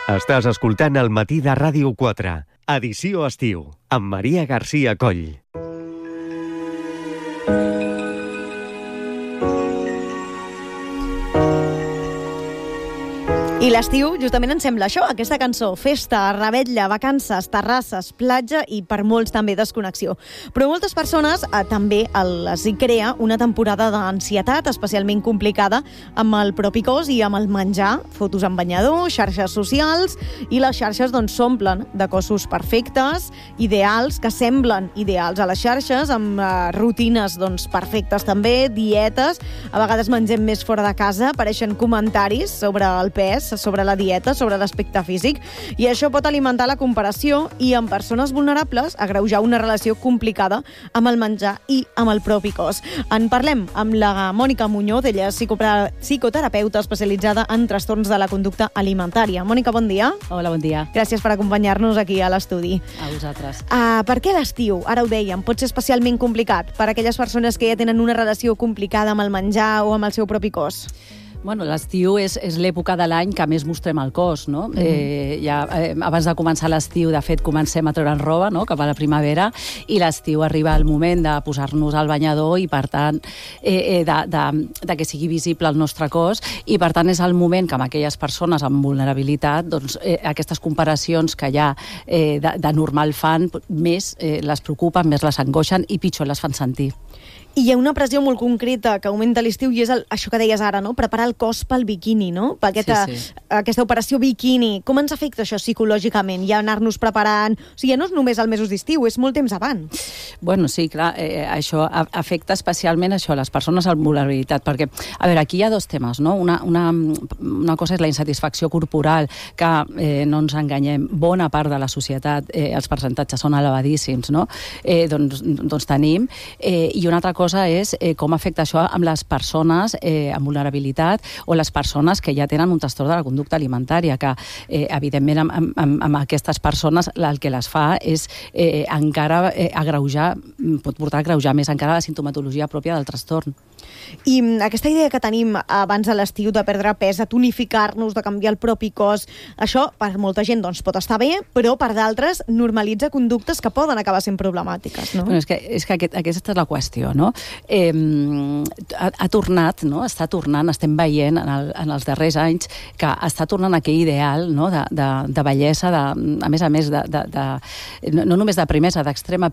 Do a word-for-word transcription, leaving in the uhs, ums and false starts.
Estàs escoltant El matí de Ràdio quatre, edició estiu, amb Maria Garcia Coll. I l'estiu justament ens sembla això, aquesta cançó, festa, revetlla, vacances, terrasses, platja i per molts també desconnexió. Però moltes persones eh, també les hi crea una temporada d'ansietat especialment complicada amb el propi cos i amb el menjar, fotos amb banyador, xarxes socials, i les xarxes doncs s'omplen de cossos perfectes, ideals, que semblen ideals a les xarxes, amb eh, rutines doncs perfectes també, dietes, a vegades mengem més fora de casa, apareixen comentaris sobre el pes, sobre la dieta, sobre l'aspecte físic, i això pot alimentar la comparació i en persones vulnerables agreujar una relació complicada amb el menjar i amb el propi cos. En parlem amb la Mònica Muñoz, ella és psicoterapeuta especialitzada en trastorns de la conducta alimentària. Mònica, bon dia. Hola, bon dia. Gràcies per acompanyar-nos aquí a l'estudi. A vosaltres. Uh, per què l'estiu, ara ho dèiem, pot ser especialment complicat per a aquelles persones que ja tenen una relació complicada amb el menjar o amb el seu propi cos? Bueno, l'estiu és, és l'època de l'any que més mostrem el cos, no? Mm. Eh, ja, eh, abans de començar l'estiu, de fet, comencem a treure'n roba, no?, cap a la primavera, i l'estiu arriba el moment de posar-nos al banyador i, per tant, eh, eh, de, de, de que sigui visible el nostre cos, i, per tant, és el moment que amb aquelles persones amb vulnerabilitat, doncs, eh, aquestes comparacions que ja eh, de, de normal fan, més eh, les preocupen, més les angoixen i pitjor les fan sentir. I hi ha una pressió molt concreta que augmenta l'estiu i és el, això que deies ara, no? Preparar el cos pel biquini, no? Per aquesta, sí, sí. aquesta operació biquini. Com ens afecta això psicològicament? Ja anar-nos preparant... O sigui, ja no és només els mesos d'estiu, és molt temps abans. Bueno, sí, clar, eh, això afecta especialment això, les persones amb vulnerabilitat, perquè, a veure, aquí hi ha dos temes, no? Una, una, una cosa és la insatisfacció corporal, que eh, no ens enganyem, bona part de la societat, eh, els percentatges són elevadíssims, no? Eh, doncs, doncs tenim. Eh, I una altra cosa cosa és eh, com afecta això amb les persones eh, amb vulnerabilitat o les persones que ja tenen un trastorn de la conducta alimentària, que eh, evidentment amb, amb, amb aquestes persones el que les fa és eh, encara eh, agreujar, pot portar a agreujar més encara la sintomatologia pròpia del trastorn. I aquesta idea que tenim abans de l'estiu de perdre pes, de tonificar-nos, de canviar el propi cos, això per molta gent doncs, pot estar bé, però per d'altres normalitza conductes que poden acabar sent problemàtiques, no? Bueno, és que, és que aquest, aquesta és la qüestió, no? Eh, ha, ha tornat, no? Està tornant, estem veient en, el, en els darrers anys que està tornant aquell ideal, no?, de, de, de bellesa, de, a més a més, de, de, de, no només de primesa, d'extrema